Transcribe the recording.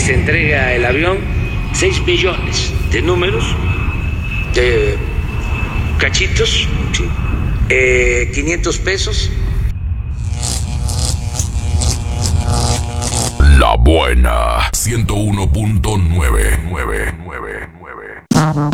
se entrega el avión, 6 millones de números, de cachitos, sí, 500 pesos. La Buena 101.999.